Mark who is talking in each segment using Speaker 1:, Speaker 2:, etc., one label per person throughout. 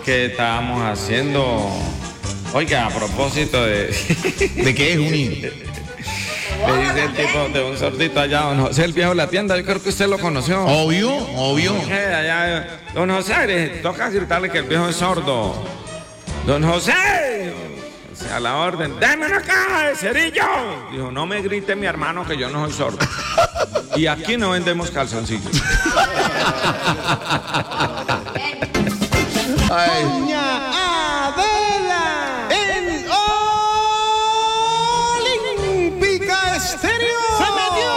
Speaker 1: que estábamos haciendo. Oiga, a propósito de.
Speaker 2: ¿De qué es, Juni?
Speaker 1: Le dice el tipo de un sordito allá, don José, el viejo de la tienda, yo creo que usted lo conoció.
Speaker 2: Obvio.
Speaker 1: Allá, don José, toca gritarle que el viejo es sordo. Don José, a la orden, dame una caja de cerillo. Dijo, no me grite mi hermano que yo no soy sordo. Y aquí no vendemos calzoncillos.
Speaker 2: Ay.
Speaker 3: Doña Adela en Olímpica Estéreo. ¡Se metió!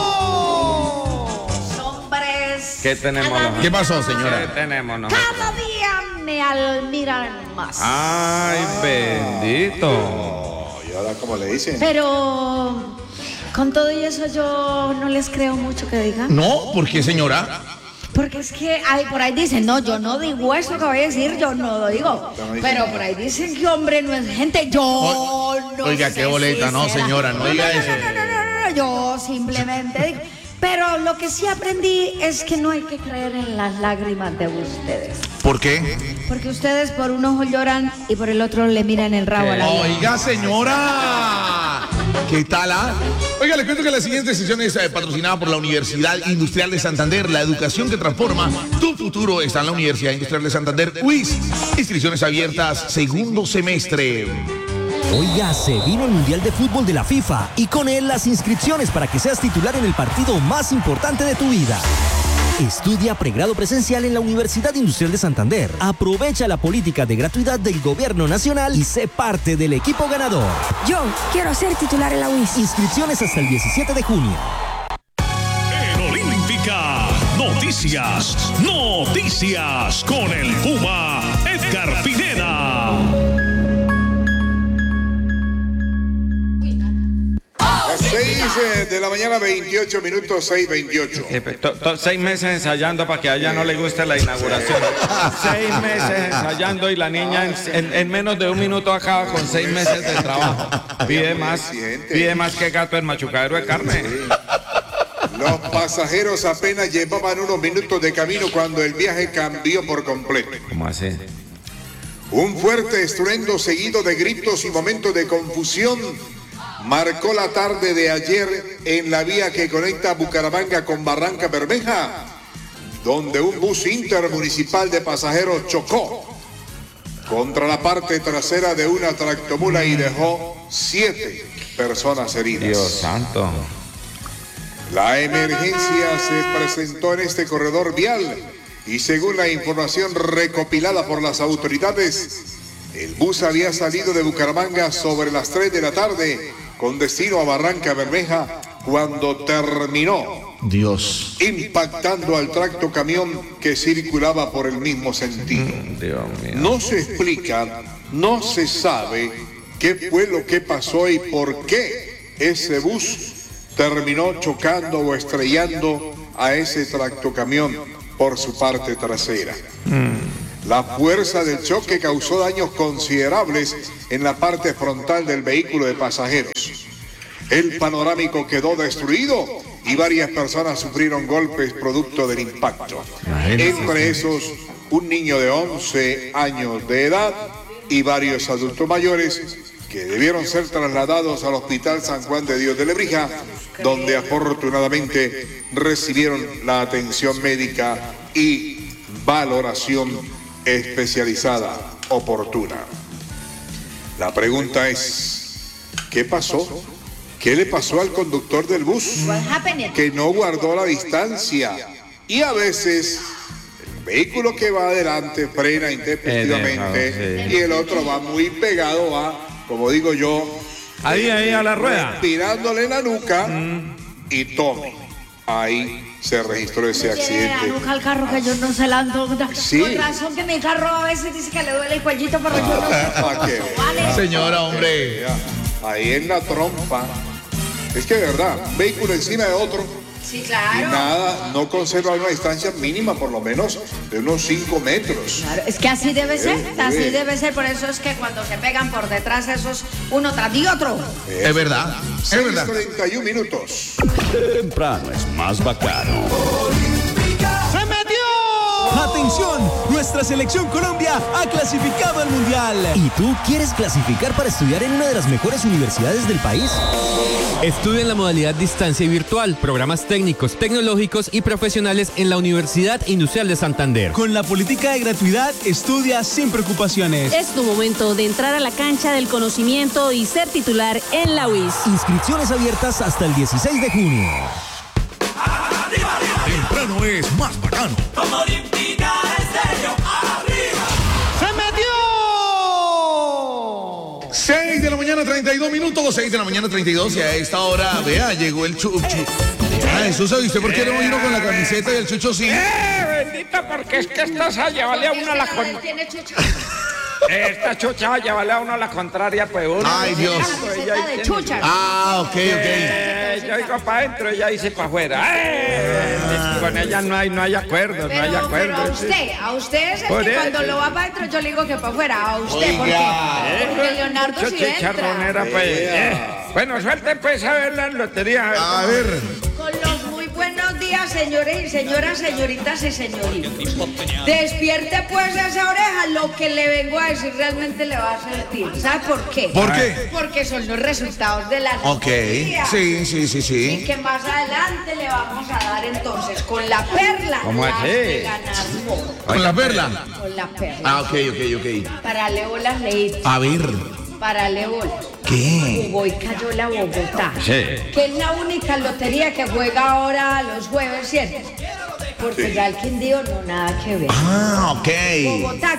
Speaker 4: Hombres.
Speaker 1: ¿Qué tenemos?
Speaker 2: ¿Qué pasó,
Speaker 1: ¿Qué
Speaker 2: señora?
Speaker 1: tenemos nosotros?
Speaker 4: Cada día me admiran más.
Speaker 1: Ay, bendito.
Speaker 5: ¿Y ahora cómo le dicen?
Speaker 4: Pero con todo y eso yo no les creo mucho que digan.
Speaker 2: No, ¿por qué, señora?
Speaker 4: Porque es que por ahí dicen, no, yo no digo eso que voy a decir, yo no lo digo. Pero por ahí dicen que hombre no es gente, yo no
Speaker 2: Oiga,
Speaker 4: sé
Speaker 2: qué boleta,
Speaker 4: si
Speaker 2: no,
Speaker 4: será.
Speaker 2: señora, no diga eso.
Speaker 4: No, yo simplemente digo. Pero lo que sí aprendí es que no hay que creer en las lágrimas de ustedes.
Speaker 2: ¿Por qué?
Speaker 4: Porque ustedes por un ojo lloran y por el otro le miran el rabo a la vida.
Speaker 2: Oiga, señora. ¿Qué tal? Oiga, le cuento que la siguiente sesión es patrocinada por la Universidad Industrial de Santander. La educación que transforma tu futuro está en la Universidad Industrial de Santander, UIS. Inscripciones abiertas, segundo semestre.
Speaker 6: Oiga, se vino el Mundial de Fútbol de la FIFA y con él las inscripciones para que seas titular en el partido más importante de tu vida. Estudia pregrado presencial en la Universidad Industrial de Santander. Aprovecha la política de gratuidad del Gobierno Nacional y sé parte del equipo ganador.
Speaker 7: Yo quiero ser titular en la UIS.
Speaker 6: Inscripciones hasta el 17 de junio.
Speaker 8: En Olímpica, noticias con el Puma Edgar Pineda.
Speaker 5: 6 de la mañana, 28 minutos, 6:28.
Speaker 1: 6 meses ensayando para que a ella no le guste la inauguración. 6 meses ensayando y la niña en menos de un minuto acaba con 6 meses de trabajo. Pide más que gato en machucadero de carne.
Speaker 5: Los pasajeros apenas llevaban unos minutos de camino cuando el viaje cambió por completo.
Speaker 1: ¿Cómo así?
Speaker 5: Un fuerte estruendo seguido de gritos y momentos de confusión marcó la tarde de ayer en la vía que conecta Bucaramanga con Barranca Bermeja, donde un bus intermunicipal de pasajeros chocó contra la parte trasera de una tractomula y dejó 7 personas heridas.
Speaker 1: Dios santo.
Speaker 5: La emergencia se presentó en este corredor vial y según la información recopilada por las autoridades, el bus había salido de Bucaramanga sobre las 3 de la tarde con destino a Barranca Bermeja cuando terminó impactando al tractocamión que circulaba por el mismo sentido.
Speaker 1: Dios mío.
Speaker 5: No se explica, no se sabe qué fue lo que pasó y por qué ese bus terminó chocando o estrellando a ese tractocamión por su parte trasera. La fuerza del choque causó daños considerables en la parte frontal del vehículo de pasajeros. El panorámico quedó destruido y varias personas sufrieron golpes producto del impacto. Entre esos, un niño de 11 años de edad y varios adultos mayores que debieron ser trasladados al Hospital San Juan de Dios de Lebrija, donde afortunadamente recibieron la atención médica y valoración especializada oportuna. La pregunta es, ¿qué pasó? ¿Qué le pasó al conductor del bus? Que no guardó la distancia. Y a veces el vehículo que va adelante frena intempestivamente y el otro va muy pegado, va, como digo yo,
Speaker 1: ahí a la rueda,
Speaker 5: respirándole en la nuca y tome. Ahí se registró ese accidente.
Speaker 4: La nuca al carro que yo no se la ando.
Speaker 5: Sí.
Speaker 4: Con razón que mi carro a veces dice que le duele el cuellito, pero yo no sé. Vale.
Speaker 2: Señora, hombre.
Speaker 5: Ahí en la trompa. Es que de verdad, un vehículo encima de otro.
Speaker 4: Sí,
Speaker 5: Y
Speaker 4: claro.
Speaker 5: nada, no conserva una distancia mínima, por lo menos de unos 5 metros.
Speaker 4: Claro, es que así debe ser, así
Speaker 5: sí.
Speaker 4: debe ser, por eso es que cuando se pegan por detrás esos uno tras de otro.
Speaker 2: Es verdad. Es verdad.
Speaker 5: 6:31 minutos.
Speaker 8: Temprano es más bacano.
Speaker 3: ¡Se metió!
Speaker 6: Atención.
Speaker 9: bendición. Nuestra selección Colombia ha clasificado al Mundial.
Speaker 6: ¿Y tú quieres clasificar para estudiar en una de las mejores universidades del país?
Speaker 10: Estudia en la modalidad distancia y virtual, programas técnicos, tecnológicos y profesionales en la Universidad Industrial de Santander.
Speaker 9: Con la política de gratuidad, estudia sin preocupaciones.
Speaker 11: Es tu momento de entrar a la cancha del conocimiento y ser titular en la UIS.
Speaker 6: Inscripciones abiertas hasta el 16 de junio.
Speaker 2: Temprano es más bacano.
Speaker 3: Como Olímpica Estéreo, arriba. ¡Se metió!
Speaker 2: 6 de la mañana, 32 minutos. 6 de la mañana, 32. Y a esta hora, vea, llegó el chucho. Eso sabe usted por qué no vino con la camiseta y el chucho sí.
Speaker 1: Bendita, porque es que esta saya vale a uno la contraria. Esta chucha vaya vale a uno la contraria, pues uno.
Speaker 2: Ay, Dios.
Speaker 4: De chucha.
Speaker 2: Ah, ok.
Speaker 1: Yo digo para adentro, ella dice para afuera. Con ella no hay acuerdo, no hay acuerdo.
Speaker 4: Pero a usted es el
Speaker 1: Por
Speaker 4: que
Speaker 1: eso.
Speaker 4: cuando lo va para adentro yo le digo que para afuera. A usted, porque Leonardo sí entra.
Speaker 1: Chicharronera, pues. Bueno, suerte pues a ver la lotería.
Speaker 2: A ver.
Speaker 4: Con los muy buenos días, señores y señoras, señoritas y señoritos. Despierte pues esa oreja, lo que le vengo a decir realmente le va a sentir. ¿Sabe por qué?
Speaker 2: ¿Por qué?
Speaker 4: Porque son los resultados de la
Speaker 2: Ok.
Speaker 4: lotería.
Speaker 2: Sí.
Speaker 4: Y que más adelante le vamos a dar entonces con la perla.
Speaker 1: ¿Cómo
Speaker 4: las
Speaker 1: así?
Speaker 4: de ganar more.
Speaker 2: ¿Con la perla?
Speaker 4: Con la perla.
Speaker 2: Ah, ok.
Speaker 4: Para Leolas leí.
Speaker 2: A ver.
Speaker 4: Para Leolas.
Speaker 2: ¿Qué?
Speaker 4: Jugó y cayó la Bogotá.
Speaker 1: Sí.
Speaker 4: Que es la única lotería que juega ahora los jueves, ¿cierto? Porque ya el Quindío no nada que ver.
Speaker 2: Ah, ok.
Speaker 4: Bogotá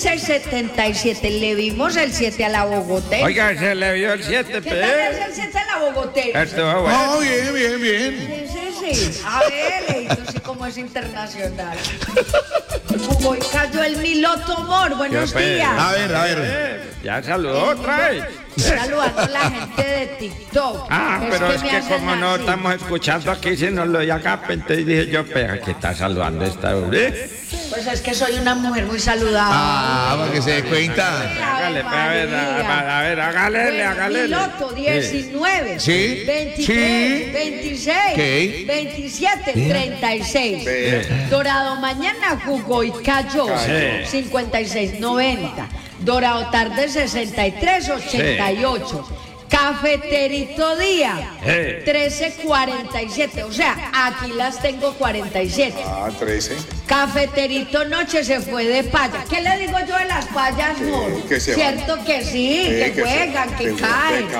Speaker 4: 1577. Le vimos el 7 a la Bogotá.
Speaker 1: Oiga, se le vio el 7,
Speaker 4: ¿Qué tal es el 7 a la Bogotá?
Speaker 1: Estuvo bueno.
Speaker 2: Oh, bien.
Speaker 4: Sí. A ver, Leito, sí como es internacional. Jugó y cayó el Miloto Mor. Buenos días.
Speaker 2: A ver.
Speaker 1: Ya saludó otra vez.
Speaker 4: Saludando a la gente de TikTok.
Speaker 1: Pero es
Speaker 4: me
Speaker 1: que
Speaker 4: hacen
Speaker 1: como no
Speaker 4: así.
Speaker 1: estamos escuchando aquí, si nos lo oí acá, entonces dije yo, pero que está saludando esta hombre.
Speaker 4: Pues es que soy una mujer muy saludable.
Speaker 2: Para que se dé cuenta.
Speaker 1: Hágale, a ver, hágale.
Speaker 4: Piloto 19.
Speaker 2: Sí.
Speaker 4: 23,
Speaker 2: Sí.
Speaker 4: 26,
Speaker 2: ¿Qué?
Speaker 4: 27, 36. Dorado mañana jugó y cayó. 56-90. Dorado tarde 63-88. Cafeterito día 13-47. O sea, aquí las tengo 47.
Speaker 5: 13.
Speaker 4: Cafeterito noche se fue de paya. ¿Qué le digo yo de las payas, no?
Speaker 5: que se
Speaker 4: Cierto que sí, que
Speaker 5: que
Speaker 4: juegan, que caen.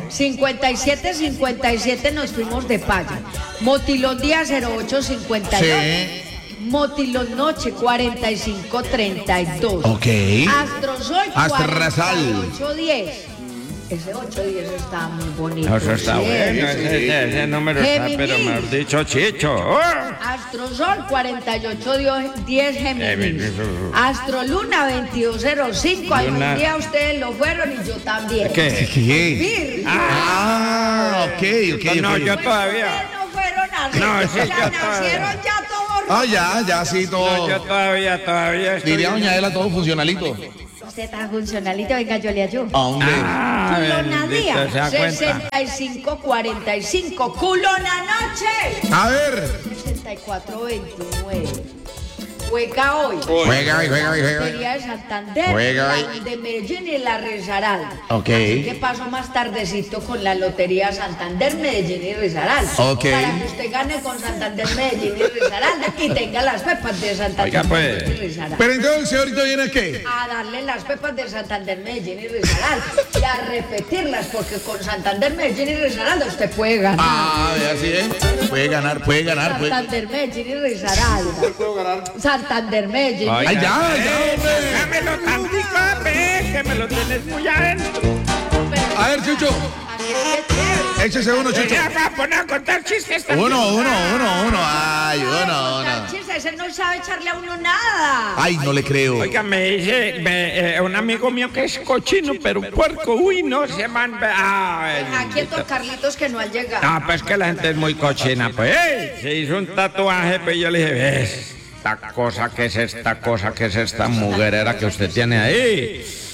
Speaker 4: 57-57 nos fuimos de paya. Motilón día 08-52.
Speaker 2: Sí.
Speaker 4: Motilón noche 45-32.
Speaker 2: Ok.
Speaker 4: Astrosol
Speaker 2: Astrasal.
Speaker 4: 48-10. Ese 8-10 está muy bonito.
Speaker 1: Eso está bueno, ese número está, pero mejor dicho, chicho.
Speaker 4: Astrosol 48-10 Géminis. Astroluna 2205. Algún día ustedes lo fueron y yo también.
Speaker 1: ¿Qué?
Speaker 4: Vir.
Speaker 2: Ok.
Speaker 1: No, yo todavía.
Speaker 4: Ustedes no fueron así.
Speaker 1: No, sí,
Speaker 4: O sea,
Speaker 1: yo todavía.
Speaker 4: nacieron ya todos.
Speaker 2: Ya, sí, todo.
Speaker 1: No, yo todavía estoy.
Speaker 2: Diría doña Ela, todo funcionalito.
Speaker 4: Usted está funcionalito, venga, yo le ayudo.
Speaker 2: Hombre.
Speaker 4: Culona
Speaker 1: bendito,
Speaker 4: día,
Speaker 1: se da cuenta.
Speaker 4: 65-45. Culona noche.
Speaker 2: A ver.
Speaker 4: 64-29. Juega hoy.
Speaker 2: Juega.
Speaker 4: Lotería de Santander,
Speaker 2: Juega
Speaker 4: la
Speaker 2: hoy.
Speaker 4: de Medellín y la Risaralda.
Speaker 2: Ok.
Speaker 4: Así que paso más tardecito con la Lotería Santander, Medellín y Risaralda.
Speaker 2: Ok.
Speaker 4: Para que usted gane con Santander, Medellín y Risaralda y tenga las pepas de Santander,
Speaker 1: Oiga, pues.
Speaker 4: Medellín y Risaralda.
Speaker 2: Pero entonces, ahorita viene qué?
Speaker 4: A darle las pepas de Santander, Medellín y Risaralda y a repetirlas porque con Santander, Medellín y Risaralda usted puede ganar.
Speaker 2: Así es. Puede ganar.
Speaker 4: Santander, Medellín y Risaralda.
Speaker 5: ¿Puedo ganar?
Speaker 4: Santander, Medellín.
Speaker 2: Ay, ya, hombre.
Speaker 1: Dámelo tantico, que me lo tienes muy adentro.
Speaker 2: A ver, Chucho. Échese uno, Chucho.
Speaker 1: Ya va a poner a contar chistes también.
Speaker 2: Uno. Ay, uno.
Speaker 4: Ese no sabe echarle a uno nada.
Speaker 2: Ay, no le creo.
Speaker 1: Oiga, me dice un amigo mío que es cochino, pero puerco. Uy, no se man.
Speaker 4: Aquí estos Carlitos que no han llegado.
Speaker 1: Ah, pues que la gente es muy cochina, pues. Se hizo un tatuaje, pues yo le dije, ¿ves? Esta cosa que es esta mujerera que usted tiene ahí.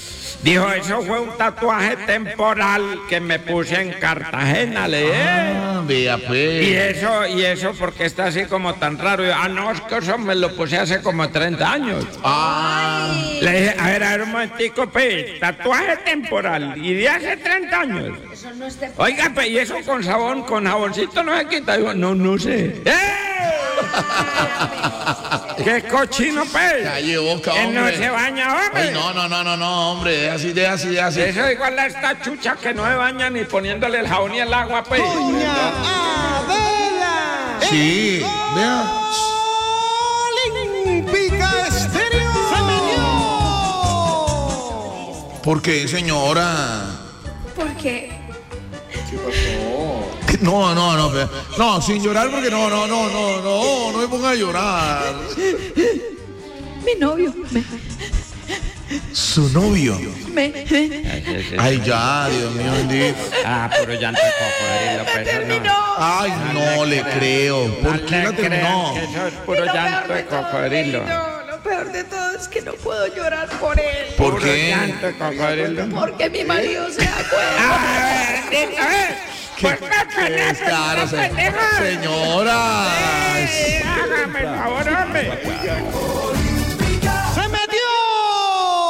Speaker 1: Dijo, eso fue un tatuaje temporal que me puse en Cartagena,
Speaker 2: Vea pues.
Speaker 1: Y eso porque está así como tan raro. Y yo, no, es que eso me lo puse hace como 30 años. Le dije, a ver, un momentico, pues, tatuaje temporal y de hace 30 años.
Speaker 4: Eso no es temporal.
Speaker 1: Oiga, pues, y eso con jaboncito no se quita. Digo, no sé. ¡Qué cochino, pues!
Speaker 2: Calle boca,
Speaker 1: Él no
Speaker 2: hombre.
Speaker 1: se baña, hombre.
Speaker 2: Ay, no, hombre, de así.
Speaker 1: Eso igual a esta chucha que no se baña ni poniéndole el jabón y el agua, pues.
Speaker 9: ¡Doña Adela!
Speaker 2: Sí, vea.
Speaker 9: Olímpica Estéreo Femenino.
Speaker 2: ¿Por qué, señora?
Speaker 4: Porque
Speaker 5: ¿Qué pasó?
Speaker 2: No, sin llorar porque no me ponga a llorar.
Speaker 4: mi novio
Speaker 2: Su novio. Ay, ya, Dios mío bendito.
Speaker 1: Puro llanto de cocodrilo, pues, eso no.
Speaker 2: Ay, no le creo. ¿Por qué la terminó?
Speaker 1: Que eso es puro llanto de cocodrilo.
Speaker 4: Lo peor de todo es que no puedo llorar por él.
Speaker 2: ¿Por
Speaker 1: Puro
Speaker 2: qué?
Speaker 1: llanto de cocodrilo.
Speaker 4: Porque mi marido se da cuenta.
Speaker 1: A ver. Pues
Speaker 2: Claro, señora.
Speaker 1: hágame el favor, hombre.